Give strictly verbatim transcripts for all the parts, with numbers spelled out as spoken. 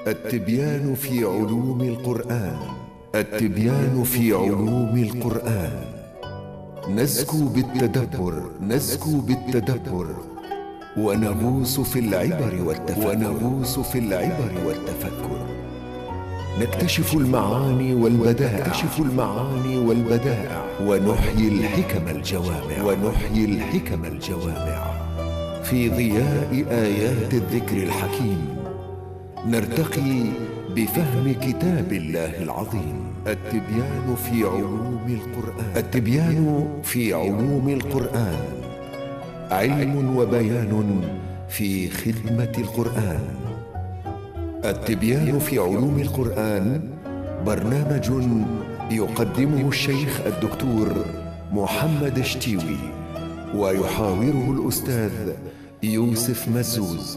التبيان في علوم القرآن. التبيان في علوم القرآن. نزكو بالتدبر نزكو بالتدبر ونغوص في العبر والتفكر ونغوص في العبر والتفكر. نكتشف المعاني والبدائع نكتشف المعاني والبدائع ونحيي الحكم الجوامع ونحيي الحكم الجوامع في ضياء آيات الذكر الحكيم. نرتقي بفهم كتاب الله العظيم. التبيان في علوم القرآن. التبيان في علوم القرآن علم وبيان في خدمة القرآن. التبيان في علوم القرآن برنامج يقدمه الشيخ الدكتور محمد شتيوي ويحاوره الأستاذ يوسف مزوز.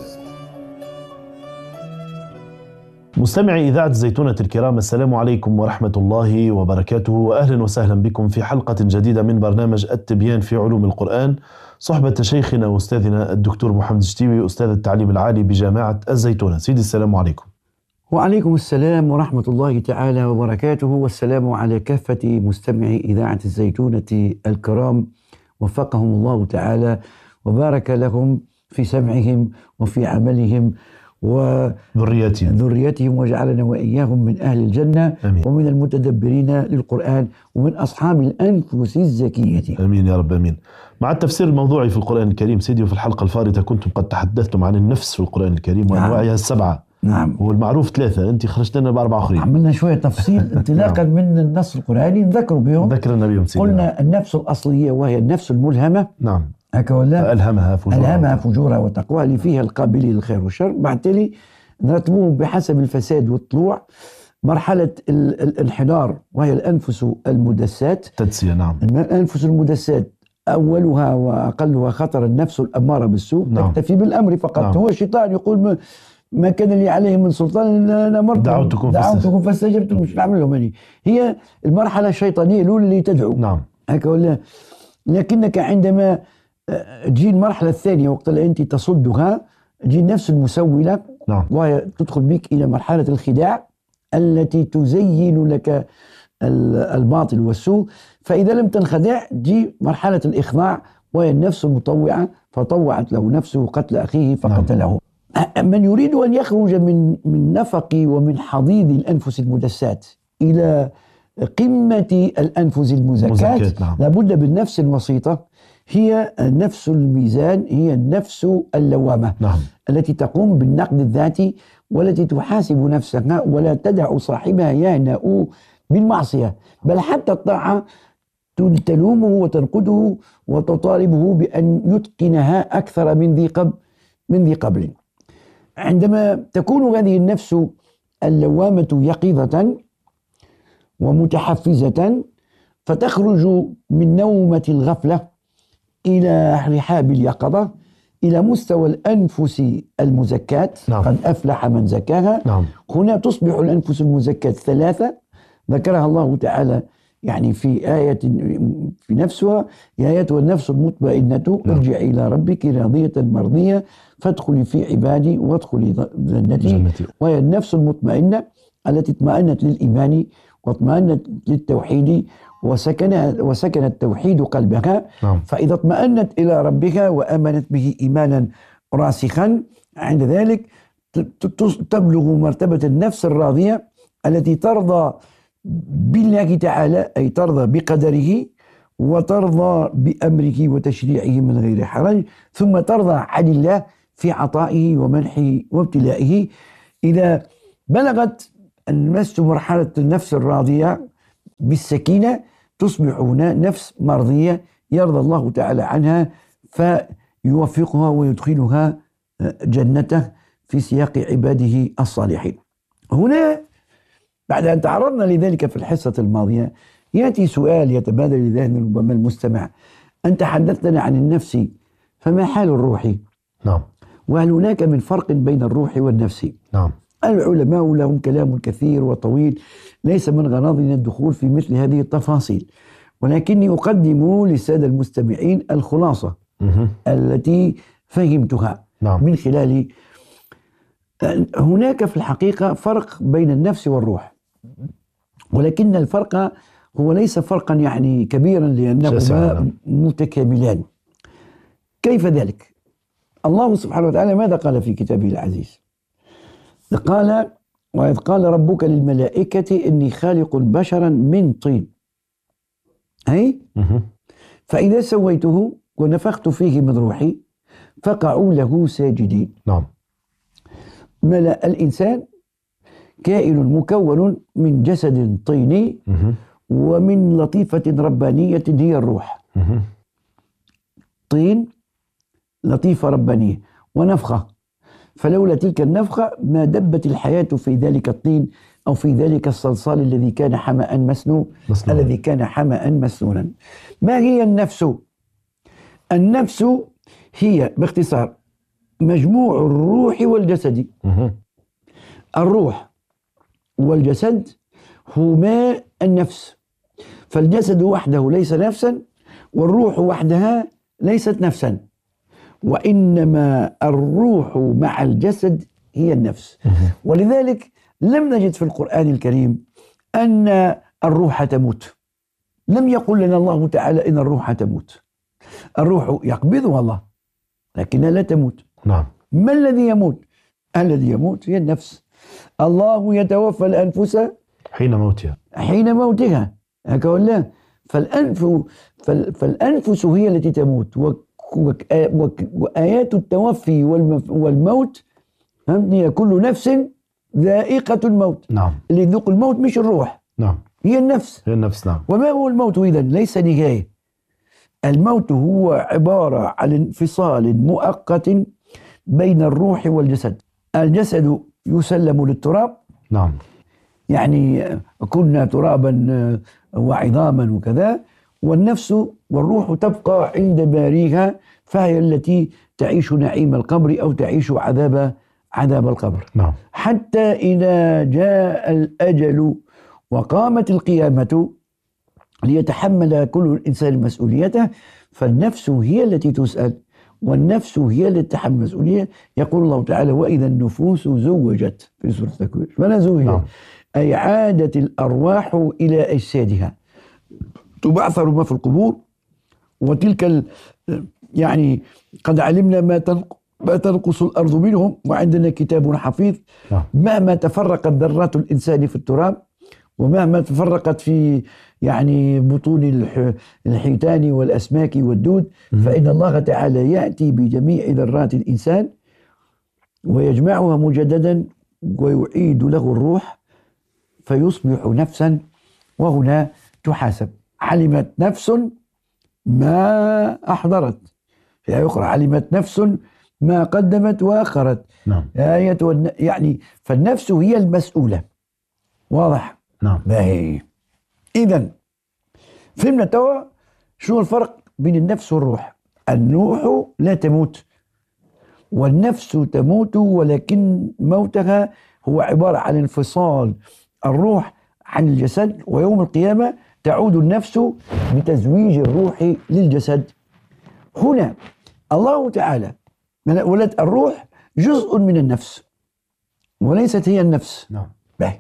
مستمعي إذاعة الزيتونة الكرام، السلام عليكم ورحمة الله وبركاته، وأهلا وسهلا بكم في حلقة جديدة من برنامج التبيان في علوم القرآن، صحبة شيخنا وأستاذنا الدكتور محمد شتيوي أستاذ التعليم العالي بجامعة الزيتونة. سيدي السلام عليكم. وعليكم السلام ورحمة الله تعالى وبركاته، والسلام على كافة مستمعي إذاعة الزيتونة الكرام، وفقهم الله تعالى وبارك لهم في سمعهم وفي عملهم وذريتهم ذريتهم وجعلنا وإياهم من أهل الجنة. أمين. ومن المتدبرين للقرآن ومن أصحاب الأنفس الزكية. أمين يا رب أمين. مع التفسير الموضوعي في القرآن الكريم سيدي، وفي الحلقة الفارطة كنتم قد تحدثتم عن النفس في القرآن الكريم وأنواعها نعم. السبعة. نعم. والمعروف ثلاثة، أنت خرجت لنا بأربعة آخرين. عملنا شوية تفصيل انطلاقا نعم. من النص القرآني نذكروا بهم ذكرنا بهم سيدي. قلنا نعم. النفس الأصلية وهي النفس الملهمة. نعم. هكا ولا ألهمها فجورها ألهمها فجورها وتقوى اللي فيها القابلية للخير والشر. بعد تالي نرتبوهم بحسب الفساد والطلوع. مرحلة الانحدار وهي الأنفس المدسات. تدسية نعم. الأنفس المدسات أولها وأقلها خطر النفس الأمارة بالسوء. نعم. تكتفي بالأمر فقط. نعم. هو الشيطان يقول ما, ما كان لي عليه من سلطان أنا مرت دعوتكم, دعوتكم فاستجبتم. مش نعمل لهم هني. هي المرحلة الشيطانية الأولى اللي تدعو. نعم. هكا ولا. لكنك عندما تجي المرحلة الثانية وقت اللي أنت تصدها تجي النفس المسولة. نعم. وهي تدخل بك إلى مرحلة الخداع التي تزين لك الباطل والسوء. فإذا لم تنخدع تجي مرحلة الإخضاع وهي النفس المطوعة، فطوعت له نفسه قتل أخيه فقتله. نعم. من يريد أن يخرج من من نفق ومن حضيض الأنفس المدسات إلى قمة الأنفس المزكاة نعم. لابد بالنفس الوسيطة، هي نفس الميزان، هي النفس اللوامة. نعم. التي تقوم بالنقد الذاتي والتي تحاسب نفسها ولا تدع صاحبها يهنأ بالمعصية، بل حتى الطاعة تلومه وتنقده وتطالبه بأن يتقنها أكثر من ذي قبل من ذي قبل. عندما تكون هذه النفس اللوامة يقظة ومتحفزة فتخرج من نومة الغفلة إلى رحاب اليقظة، إلى مستوى الأنفس المزكاة. نعم. قد أفلح من زكاها. نعم. هنا تصبح الأنفس المزكاة ثلاثة ذكرها الله تعالى يعني في آية في نفسها، يا أيتها النفس المطمئنة ارجعي إلى ربك راضية مرضية فادخلي في عبادي وادخلي جنتي. وهي النفس المطمئنة التي اطمأنت للإيمان واطمأنت للتوحيد وسكن وسكن التوحيد قلبها. نعم. فإذا اطمأنت إلى ربها وآمنت به إيمانا راسخا، عند ذلك تبلغ مرتبة النفس الراضية التي ترضى بالله تعالى، أي ترضى بقدره وترضى بأمره وتشريعه من غير حرج، ثم ترضى عن الله في عطائه ومنحه وابتلائه. إذا بلغت النفس مرحلة النفس الراضية بالسكينة تصبح هنا نفس مرضية يرضى الله تعالى عنها فيوفقها ويدخلها جنته في سياق عباده الصالحين. هنا بعد أن تعرضنا لذلك في الحصة الماضية يأتي سؤال يتبادل لذهن ربما المستمع: أنت حدثتنا عن النفس، فما حال الروح؟ نعم. وهل هناك من فرق بين الروح والنفس؟ نعم. العلماء لهم كلام كثير وطويل، ليس من غرضنا الدخول في مثل هذه التفاصيل، ولكني أقدم للسادة المستمعين الخلاصة مه. التي فهمتها. نعم. من خلال هناك في الحقيقة فرق بين النفس والروح، ولكن الفرق هو ليس فرقا يعني كبيرا لأنهما متكاملان. كيف ذلك؟ الله سبحانه وتعالى ماذا قال في كتابه العزيز؟ قال: وإذ قال ربك للملائكة إني خالق بشرا من طين، أي فإذا سويته ونفخت فيه من روحي فقعوا له ساجدين. نعم. ملأ الإنسان كائن مكون من جسد طيني ومن لطيفة ربانية هي الروح. طين، لطيفة ربانية، ونفخة، فلولا تلك النفخة ما دبت الحياة في ذلك الطين أو في ذلك الصلصال الذي كان حمأ مسنون الذي كان حمأ مسنونا. ما هي النفس؟ النفس هي باختصار مجموع الروح والجسد. الروح والجسد هما النفس، فالجسد وحده ليس نفسا، والروح وحدها ليست نفسا، وإنما الروح مع الجسد هي النفس. ولذلك لم نجد في القرآن الكريم أن الروح تموت. لم يقل لنا الله تعالى إن الروح تموت. الروح يقبضها الله لكنها لا تموت. نعم. ما الذي يموت؟ الذي يموت هي النفس. الله يتوفى الأنفس حين موتها حين موتها هكذا ولا؟ فالأنف فالأنفس هي التي تموت، وآيات التوفي والموت هي كل نفس ذائقة الموت. نعم. اللي يذوق الموت مش الروح. نعم. هي النفس. هي النفس. نعم. وما هو الموت إذن؟ ليس نهاية. الموت هو عبارة عن انفصال مؤقت بين الروح والجسد. الجسد يسلم للتراب. نعم. يعني كنا ترابا وعظاما وكذا، والنفس والروح تبقى عند باريها، فهي التي تعيش نعيم القبر أو تعيش عذاب عذاب القبر. نعم. حتى إذا جاء الأجل وقامت القيامة ليتحمل كل إنسان مسؤوليته، فالنفس هي التي تسأل، والنفس هي التي تتحمل مسؤولية. يقول الله تعالى: وإذا النفوس زوجت في سورة التكوير. ماذا زوجت؟ نعم. أي عادت الأرواح إلى أجسادها، تبعثر ما في القبور. وتلك ال يعني قد علمنا ما ما تنقص الأرض منهم وعندنا كتاب حفيظ. نعم. مهما تفرقت ذرات الإنسان في التراب، ومهما تفرقت في يعني بطون الحيتان والأسماك والدود، فإن الله تعالى يأتي بجميع ذرات الإنسان ويجمعها مجددا ويعيد له الروح فيصبح نفسا، وهنا تحاسب. علمت نفس ما أحضرت، في آية أخرى علمت نفس ما قدمت وأخرت. نعم. آية يعني فالنفس هي المسؤولة. واضح؟ نعم. باهي. إذن فهمنا توا شو الفرق بين النفس والروح. الروح لا تموت، والنفس تموت، ولكن موتها هو عبارة عن انفصال الروح عن الجسد، ويوم القيامة تعود النفس بتزويج الروح للجسد. هنا الله تعالى ولد الروح جزء من النفس وليست هي النفس. نعم. باهي.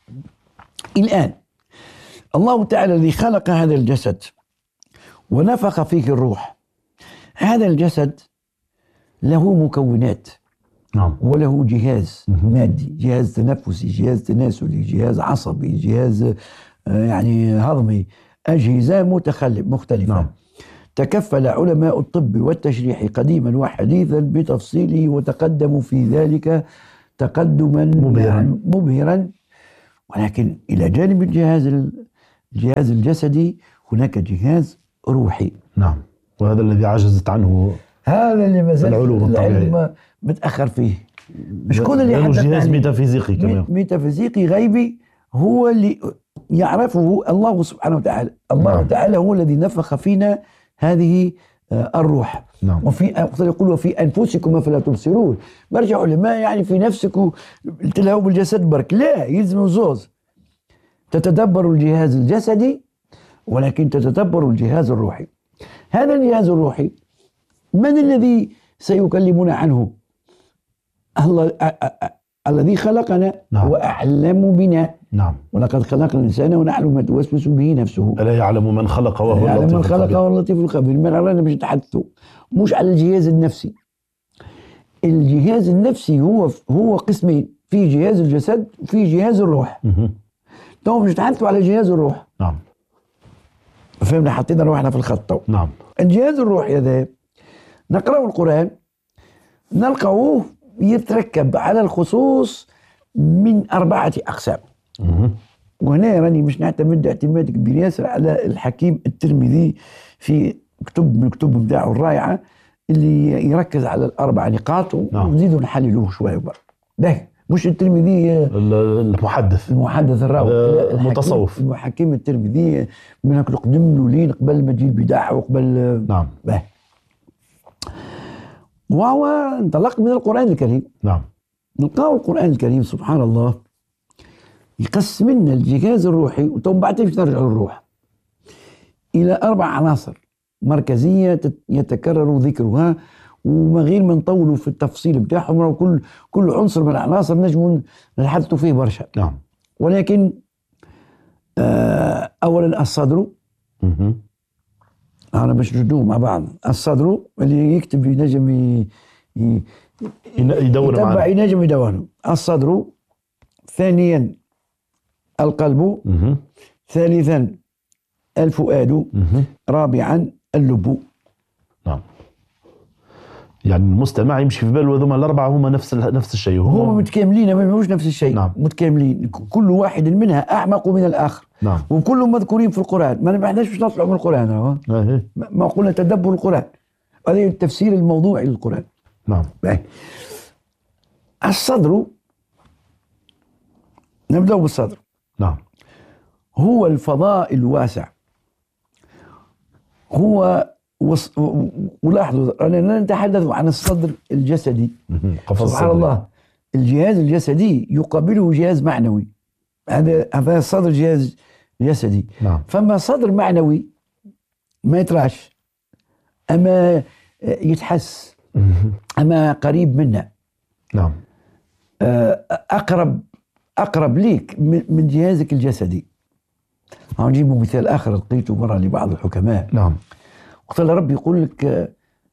الآن الله تعالى الذي خلق هذا الجسد ونفخ فيه الروح، هذا الجسد له مكونات. نعم. وله جهاز مادي، جهاز تنفسي، جهاز تناسلي، جهاز عصبي، جهاز يعني هضمي، أجهزة مختلفة. نعم. تكفل علماء الطب والتشريح قديما وحديثا بتفصيله، وتقدموا في ذلك تقدما مبهرا, مبهرا. ولكن إلى جانب الجهاز الجهاز الجسدي هناك جهاز روحي. نعم. وهذا الذي عجزت عنه هذا اللي مازال العلوم العلم متأخر فيه. شكون اللي يحدث جهاز ميتافيزيقي كمان، ميتافيزيقي غيبي، هو اللي يعرفه الله سبحانه وتعالى. الله نعم. تعالى هو الذي نفخ فينا هذه الروح. نعم. وفي يقول وفي أنفسكم فلا تبصرون. برجع علماء يعني في نفسك تلهوا بالجسد برك، لا، يلزم زوز. تتدبر الجهاز الجسدي ولكن تتدبر الجهاز الروحي. هذا الجهاز الروحي من الذي سيكلمنا عنه؟ الله الذي خلقنا نعم. وأعلم بنا. نعم. ولقد خلقنا الإنسان ونعلم ما توسوس به نفسه. ألا يعلم من خلق وهو يعلم اللطيف من خلق الخبير. وهو اللطيف الخبير. من أرانا باش نتحدثوا مش على الجهاز النفسي. الجهاز النفسي هو هو قسمين، في جهاز الجسد وفي جهاز الروح. تو باش نتحدثوا على جهاز الروح. نعم. فهمنا، حطينا روحنا في الخط تو. نعم. الجهاز الروحي هذا نقرأ القرآن نلقاوه يتركب على الخصوص من أربعة أقسام. وهنا راني مش نعتمد اعتماد كبير ياسر على الحكيم الترمذي في كتب من كتب بتاعه الرائعة اللي يركز على الأربع نقاط. نعم. ونزيدوا نحللوه شوية بقى. ده مش الترمذي المحدث المحدث الراوي، المتصوف، الحكيم الترمذي من قدم له لين قبل ما تجي البدع وقبل. نعم. به. وهو انطلق من القرآن الكريم. نعم. نلقاو القرآن الكريم سبحان الله يقسم لنا الجهاز الروحي، وتم بعد باش نرجع للروح إلى أربع عناصر مركزية يتكرر ذكرها، وما غير ما نطولوا في التفصيل بتاعهم، وكل كل عنصر من العناصر نجم نحدثوا فيه برشا. نعم. ولكن آه أولا الصدر. مه. أنا باش نجدوه مع بعض. الصدر اللي يكتب ينجم يدور يتبع معنا. ينجم يدونه. الصدر. ثانيا القلب. مه. ثالثا الفؤاد. مه. رابعا اللب. نعم. يعني المستمع يمشي في باله هذوما الأربعة هما نفس نفس الشيء، هم متكاملين، ما مش نفس الشيء. نعم. متكاملين، كل واحد منها أعمق من الآخر. نعم. وكلهم مذكورين في القرآن. ما نبحثناش باش نطلعوا من القرآن. اه ما قلنا تدبر القرآن، هذا التفسير الموضوعي للقرآن. نعم. باي. الصدر، نبدأ بالصدر. نعم. هو الفضاء الواسع. هو وص... ولاحظوا أننا نتحدث عن الصدر الجسدي. سبحان الله، الجهاز الجسدي يقابله جهاز معنوي. هذا هذا الصدر جهاز جسدي. نعم. فما صدر معنوي ما يتراش، أما يتحس، أما قريب منا. نعم. أقرب أقرب ليك من جهازك الجسدي. هنجيب مثال آخر لقيته مرة لبعض الحكماء. نعم. وقت ربي يقول لك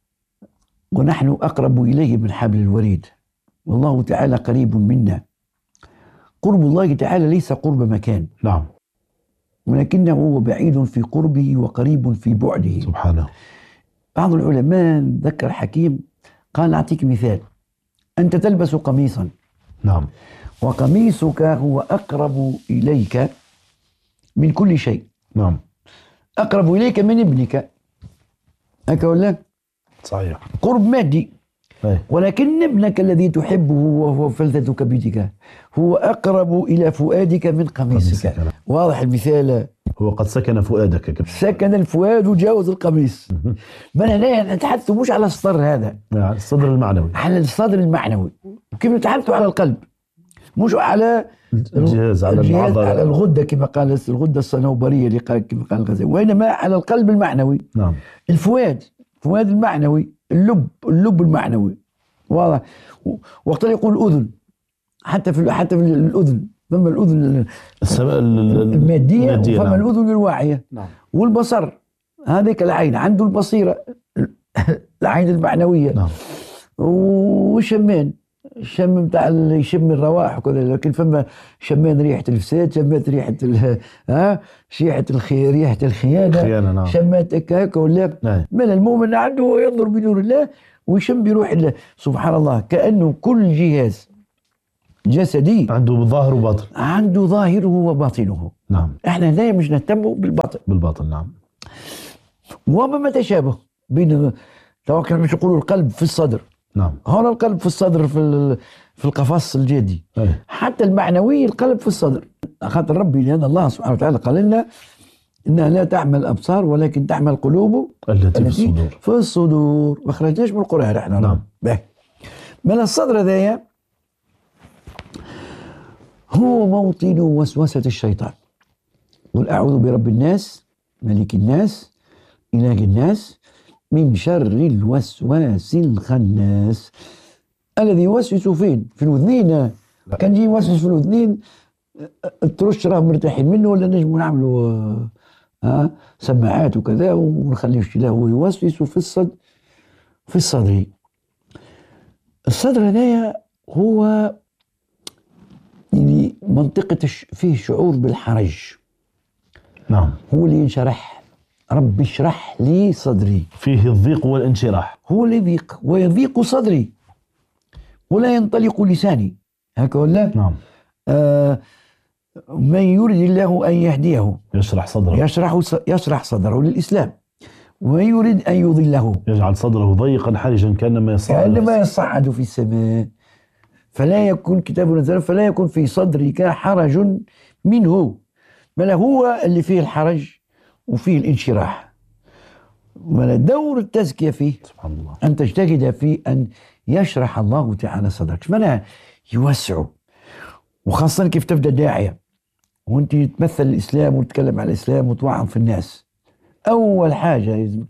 ونحن أقرب إليه من حبل الوريد والله تعالى قريب منا. قرب الله تعالى ليس قرب مكان. نعم. ولكنه هو بعيد في قربه وقريب في بعده سبحانه. بعض العلماء ذكر حكيم قال أعطيك مثال. أنت تلبس قميصا. نعم. وقميصك هو أقرب إليك من كل شيء. نعم. أقرب إليك من ابنك. هكا ولا؟ صحيح. قرب مادي. أي. ولكن ابنك الذي تحبه وهو فلذة كبدك هو أقرب إلى فؤادك من قميصك. قميصك. واضح المثال. هو قد سكن فؤادك كبير. سكن الفؤاد وجاوز القميص. من هنا نتحدث مش على الصدر هذا، الصدر المعنوي، على الصدر المعنوي. كيف نتحدث على القلب، مش على الجهاز، على الجهاز، على الغدة كما قال الغدة الصنوبرية اللي قال كما قال الغزالي، وإنما على القلب المعنوي. نعم. الفؤاد، الفؤاد المعنوي، اللب، اللب المعنوي. واضح. وقت يقول الأذن، حتى في حتى في الأذن، فما الأذن المادية وفما نعم. الأذن الواعية. نعم. والبصر، هذيك العين عنده البصيرة، العين المعنوية. نعم. وشمان، الشم بتاع يشم الروائح وكذا، لكن فما شمان ريحة الفساد، شمات ريحة ها ريحة الخي ريحة الخيانة. خيانة. نعم. شمات هكا ولا. نعم. من المؤمن عنده ينظر بنور الله ويشم بروح الله. سبحان الله، كأنه كل جهاز جسدي عنده ظاهر وباطن، عنده ظاهره وباطنه. نعم. احنا هنا مش نهتم بالباطن. بالباطن. نعم. وما تشابه بين توكل مش يقولوا القلب في الصدر. نعم. هنا القلب في الصدر، في في القفص الجدي. أي. حتى المعنوي القلب في الصدر. خاطر ربي لأن الله سبحانه وتعالى قال لنا إنها لا تعمل الأبصار ولكن تعمل القلوب التي في الصدور. في الصدور. ما خرجناش من القرآن احنا. نعم. به. من الصدر ذايا هو موطن وسوسة الشيطان. قل أعوذ برب الناس ملك الناس إله الناس من شر الوسواس الخناس الذي يوسوس فين؟ في الأذنين كان يجي يوسوس في الاذنين الترش راه مرتاحين منه، ولا نجموا نعملوا آه آه سماعات وكذا ونخليه له هو يوسوس في الصدر في الصدر. الصدر هذايا هو يعني منطقة فيه شعور بالحرج. نعم. هو اللي ينشرح، رب اشرح لي صدري، فيه الضيق والانشراح. هو اللي يضيق ويضيق صدري ولا ينطلق لساني، هكا ولا؟ نعم. آه من يريد الله أن يهديه يشرح صدره يشرح يشرح صدره للإسلام، ومن يريد أن يضله يجعل صدره ضيقا حرجا كأنما يصعد كأنما يصعد في السماء. فلا يكون كتاب نزل فلا يكون في صدرك حرج منه، بل هو اللي فيه الحرج وفيه الانشراح. دور التزكية فيه سبحان الله أن تجتهد في أن يشرح الله تعالى صدرك، معناها يوسعه. وخاصة كيف تبدأ داعية وانت تمثل الإسلام وتتكلم عن الإسلام وتوعظ في الناس، أول حاجة لازم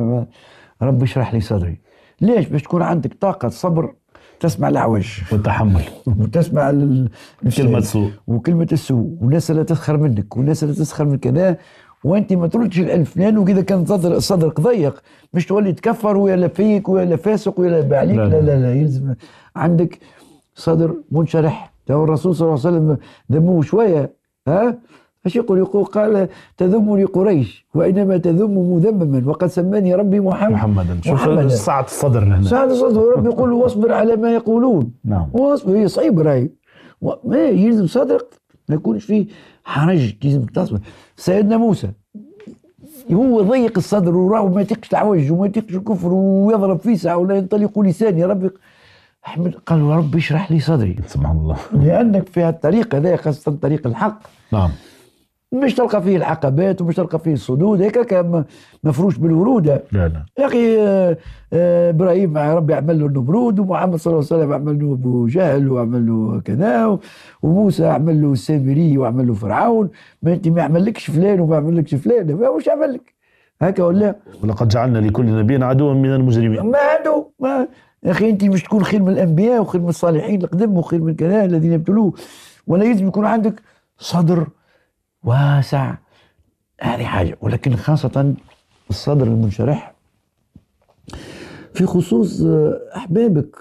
رب اشرح لي صدري. ليش؟ باش تكون عندك طاقة صبر تسمع الأعوج والتحمل وتسمع كلمة السوء وكلمة السوء والناس اللي تسخر منك والناس اللي تسخر من كذا، وانت ما تردش الألف. لأنه كذا كان صدر صدرك ضيق مش تولي تكفر ويلا فيك ويلا فاسق ويلا بعليك. لا لا لا, لا يلزم عندك صدر منشرح. الرسول صلى الله عليه وسلم ذموه شوية، ها ايش يقول؟ يقول قال تذمني قريش وإنما تذم مذمما وقد سماني ربي محمد محمدا. شوف سعة الصدر هنا، سعة الصدر. ربي يقول واصبر على ما يقولون. نعم. واصبر، هي صعيب راي، ما يلزم صدرك ما يكونش فيه حرج، لازم تصبر. سيدنا موسى هو ضيق الصدر وراه ما يطيقش العوج وما يطيقش الكفر ويضرب في ساعة ولا ينطلق لساني. ربي احمد قال يا رب اشرح لي صدري. سبحان الله. لأنك في الطريق هذا خاصة طريق الحق، نعم، مش تلقى فيه العقبات ومش تلقى فيه الصدود هيك مفروش بالورودة. لا لا يا أخي آه آه إبراهيم ربي عمل له النمرود، ومحمد صلى الله عليه وسلم عمل له أبو جهل وعمل له كذا، وموسى عمل له السامري وعمل له فرعون. ما أنت ما عملكش فلان وما عملكش فلان، ما وش عمل لك هكا ولا؟ ولقد جعلنا لكل نبي عدوا من المجرمين. ما عدو ما يا أخي أنت مش تكون خير من الأنبياء وخير من الصالحين القدم وخير من كذا الذين ابتلوه، ولا يجب يكون عندك صدر واسع. هذه حاجة. ولكن خاصة الصدر المنشرح في خصوص أحبابك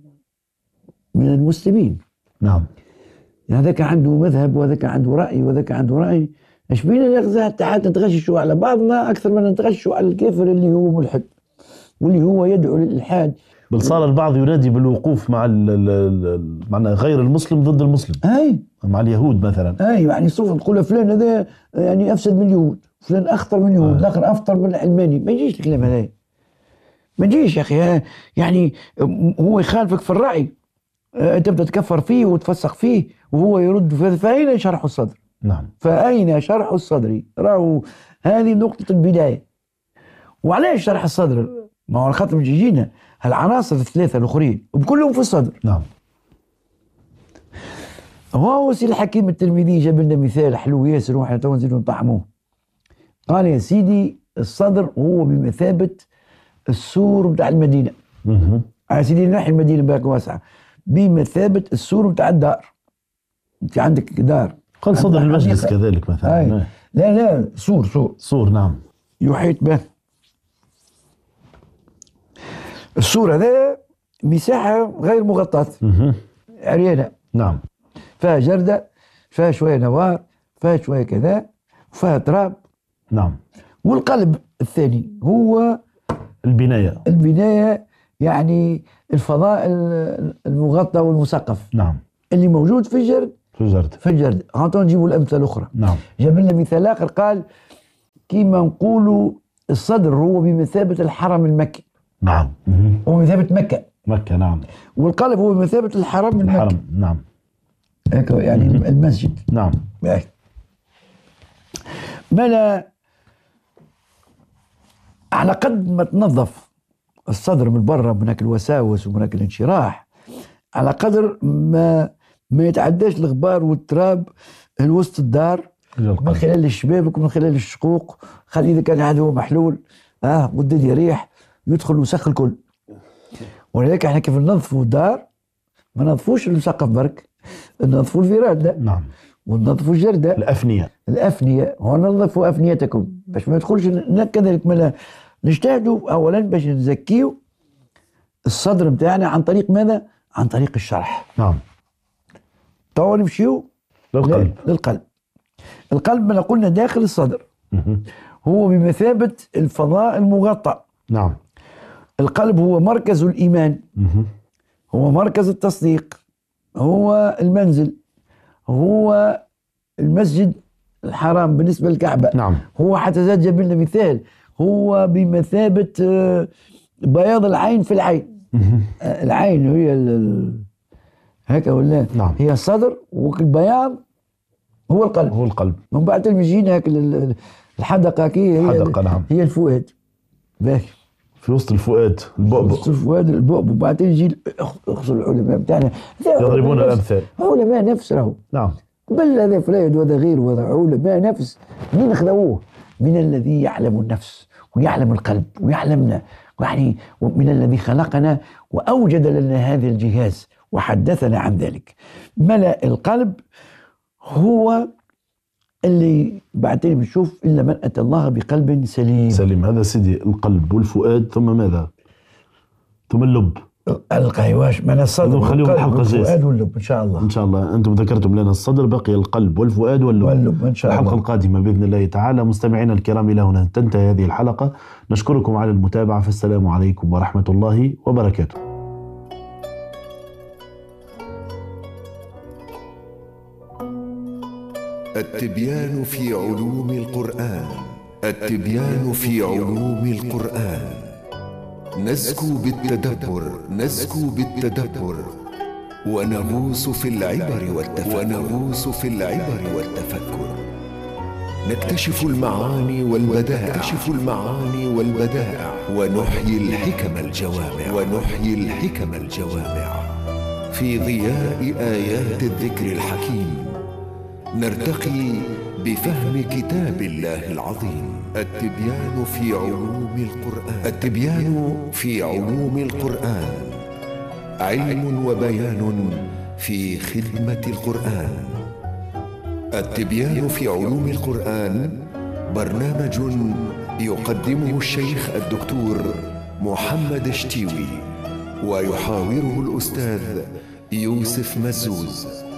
من المسلمين. نعم. هذاك عنده مذهب وهذاك عنده رأي وهذاك عنده رأي، ايش بينا نغزى حتى نتغششوا على بعضنا أكثر من نتغششوا على الكافر اللي هو ملحد واللي هو يدعو للإلحاد. بل صار البعض ينادي بالوقوف مع مع غير المسلم ضد المسلم. أي مع اليهود مثلا. أي يعني صوف تقول فلان هذا يعني أفسد من اليهود، فلان أخطر من اليهود، الآخر أفطر من العلماني. ما يجيش الكلام هذا، ما يجيش يا أخي. يعني هو يخالفك في الرأي، تبدأ تكفر فيه وتفسق فيه وهو يرد. فأين شرح الصدر؟ نعم. فأين شرح الصدر؟ راهو هذه نقطة البداية. وعليش شرح الصدر؟ ما هو الخطر مش يجينا هالعناصر الثلاثة الأخرين وكلهم في الصدر. نعم. هو سي الحكيم الترمذي جاب لنا مثال حلو ياسر واحنا تو نزيدو نطعموه. قال يا سيدي الصدر هو بمثابة السور بتاع المدينة. اها. يا سيدي نحي المدينة باك واسعة، بمثابة السور بتاع الدار. انت عندك دار. قال صدر المجلس كذلك مثلا. آه. لا لا سور سور سور. نعم. يحيط به. السور هذا مساحة غير مغطاة. اها. عريانة. نعم. فيها جردة، فيها شوية نوار، فيها شوية كذا، وفيها تراب. نعم. والقلب الثاني هو البناية. البناية، يعني الفضاء المغطى والمسقف. نعم. اللي موجود في الجرد. في الجرد. في الجرد. هاتوا نجيبوا الأمثلة الأخرى. نعم. جاب لنا مثال آخر قال كيما نقولوا الصدر هو بمثابة الحرم المكي. نعم. هو بمثابة مكة. مكة. نعم. والقلب هو بمثابة الحرم المكي. الحرم. نعم. يعني مم. المسجد. نعم. ملا على قد ما تنظف الصدر من برا من هاك الوساوس ومن هاك الانشراح، على قدر ما ما يتعداش الغبار والتراب الوسط الدار من خلال الشبابك ومن خلال الشقوق. خلي اذا كان هذا هو محلول اه ودد يريح يدخل وسخ الكل. ولذلك احنا كيف ننظفوا الدار ما نظفوش المسقف برك، نظفوا الفرادة نعم. ونظفوا الجردة، الأفنية الأفنية، ونظفوا أفنيتكم باش ما يدخلش. كذلك ما نجتهدوا أولا باش نزكيوا الصدر متاعنا عن طريق ماذا؟ عن طريق الشرح. نعم. تو نمشيو للقلب. للقلب. القلب ما قلنا داخل الصدر، مه. هو بمثابة الفضاء المغطى. نعم. القلب هو مركز الإيمان، مه. هو مركز التصديق، هو المنزل، هو المسجد الحرام بالنسبة للكعبة. نعم. هو حتى زاد جاب لنا مثال، هو بمثابة بياض العين في العين. مه. العين هي هكا ولا؟ نعم. هي الصدر، والبياض هو القلب. هو القلب. من بعد المجينا هيك الحدقة كي هي حدقة. نعم. هي الفؤاد. باهي. في وسط الفؤاد البؤبؤ. في وسط الفؤاد البؤبؤ. وبعدين يجي اخصوا العلماء بتاعنا يضربون الأمثال. علماء نفس راهو. نعم. بل هذا فلان وهذا غير وهذا علماء نفس. منين خذوه؟ من الذي يعلم النفس ويعلم القلب ويعلمنا، يعني من الذي خلقنا وأوجد لنا هذا الجهاز وحدثنا عن ذلك. ملأ القلب هو اللي بعدين بنشوف إلا من أتى الله بقلب سليم. سليم. هذا سيدي القلب والفؤاد، ثم ماذا؟ ثم اللب. القيواش من الصدر والقلب والفؤاد واللب. إن شاء الله. إن شاء الله. أنتم ذكرتم لنا الصدر، بقي القلب والفؤاد واللب. واللب إن شاء الله. الحلقة القادمة بإذن الله تعالى. مستمعينا الكرام، إلى هنا تنتهي هذه الحلقة. نشكركم على المتابعة، فالسلام عليكم ورحمة الله وبركاته. التبيان في علوم القرآن. التبيان في علوم القرآن. نزكو بالتدبر نزكو بالتدبر ونغوص في العبر والتفكر ونغوص في العبر والتفكر. نكتشف المعاني والبدائع نكتشف المعاني والبدائع ونحيي الحكم الجوامع ونحيي الحكم الجوامع في ضياء آيات الذكر الحكيم. نرتقي بفهم كتاب الله العظيم. التبيان في علوم القرآن. التبيان في علوم القرآن، علم وبيان في خدمة القرآن. التبيان في علوم القرآن برنامج يقدمه الشيخ الدكتور محمد شتيوي، ويحاوره الأستاذ يوسف مزوز.